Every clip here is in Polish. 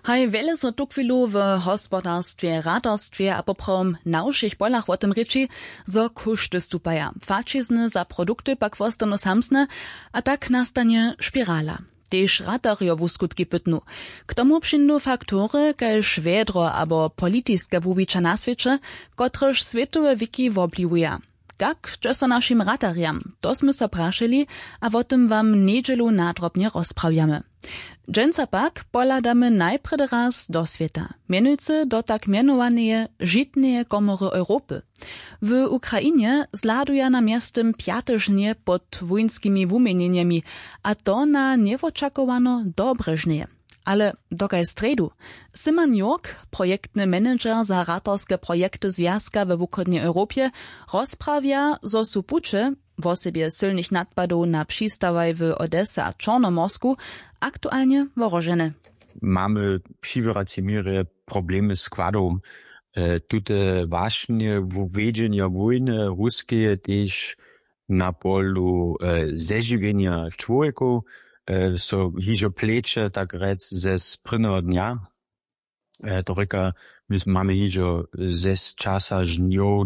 Haj wiele so tukwilu w hospodarstwie, radarstwie a poprom naušich polach o tym ryči, zo koszty stupaja. Fačizny za produkty pak wostanu samsne, a tak nastanie spirala. Tež radarjowu skutki pytnu. K tomu přindu faktory, kaž vedro abo politiske wubiča na svieče, kotrež svetové wiki wobliwuja. Jak, čo sa našim radarjam? To sme sa prašili a o tym wam niedzielu nadrobnie rozprawiamy. Dżęca pak poladamy najprede raz do świata, mianujcy do tak mianowanej żitnej komory Europy. W Ukrainie zladuja na miastem piate żnie pod wojnskimi wumienieniami, a to na nieoczekowano dobre żnie. Ale dokaj stredu. Simon York, projektny menedżer za ratarske projekty Związka we Wschodniej Europie, rozprawia, zo su pucze, w osobie silnych nadpadów na przystawaj w Odesse a Czarnomorsku, aktualnie worożene. Mamy przywracie mire problemy z kładą. Tutaj właśnie uwiedzenia wojny ruskie też na polu zeżywienia człowieku, so hižo pleče, tak rec, ze prvného dňa. To reka, my máme hižo ze časa žnjov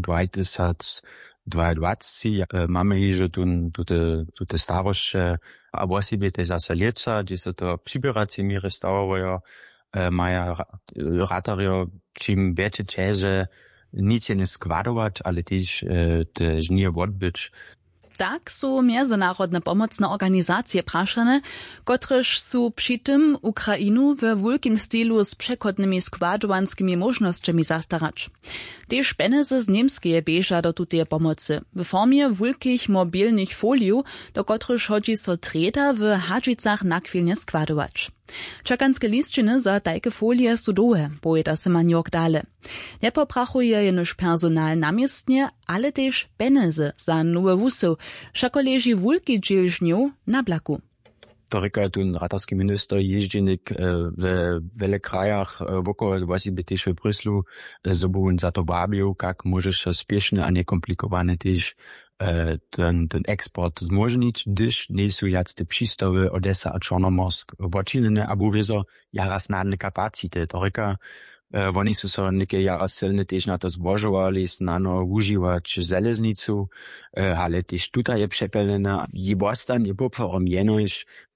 2022, máme hižo tute starošće, a vosibie te zase lieca, kde sa to přiberacie mire stavovajo, maja ratarjo, čím viete čeze, nic je ne skladovať, ale tiež te žnije odbyć. Tak su międzynarodne pomocne organizacje praszane, kotreż su przy tym Ukrainu we wielkim stylu z przekodnymi składowanskimi możnościami zastarać. Tež peniaze z niemskie bieża do tutej pomocy w formie wielkich mobilnych foliów, do kotreż chodzi so treta w Hadżicach nakwilnie składować. Czekanskie listczyny za tajke folie su dołe, pojeda Simon York dale. Nie poprachuje jenoż personal namiestnie, ale też peniaze za nowe wusy, szako leży wielki dziel żniów na blaku. To reka tun ratarski minister jeździenik w wiele krajach wokoło właściwie też w Bryslu, zobowun za to wabił, jak możesz spieszny, a niekomplikowane też ten eksport zmożnić, gdyż nie są jacy te przystawy Odessa a Czarnomorsk wočinene, a buwiezo jaraz nadne kapacite. To reka, oni su so neke jaraz silne też na to zbožovali, znano užiwać železnicu, ale też tutaj je przepelene, je bostan, je popforom jenož,